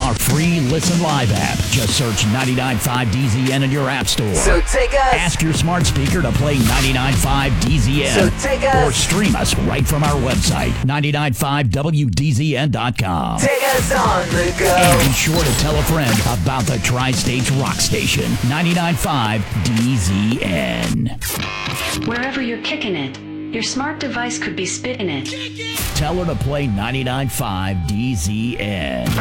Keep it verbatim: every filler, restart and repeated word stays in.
our free Listen Live app. Just search ninety-nine point five D Z N in your app store. So take us. Ask your smart speaker to play ninety-nine point five D Z N. So take us. Or stream us right from our website, ninety-nine point five W D Z N dot com. Take us on the go. And be sure to tell a friend about the Tri-States Rock Station, ninety-nine point five D Z N. Wherever you're kicking it, your smart device could be spitting it. Tell her to play ninety-nine point five D Z N.